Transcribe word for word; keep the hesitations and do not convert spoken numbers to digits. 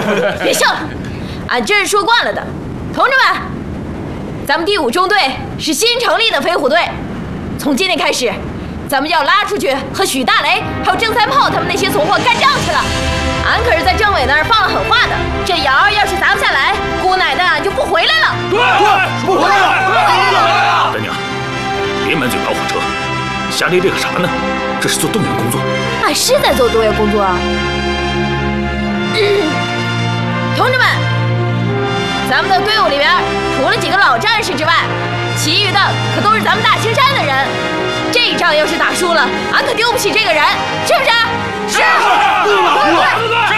别笑了，俺真是说惯了的。同志们，咱们第五中队是新成立的飞虎队，从今天开始，咱们要拉出去和许大雷还有郑三炮他们那些怂货干仗去了。俺可是在政委那儿放了狠话的，这窑要是砸不下来，姑奶奶俺就不回来了。 对，不回来了。 大娘，别满嘴跑火车，瞎咧咧个啥呢？这是做动员工作。 俺是在做动员工作啊。嗯，同志们，咱们的队伍里边除了几个老战士之外，其余的可都是咱们大青山的人。这一仗要是打输了，俺可丢不起这个人，是不是？ 是。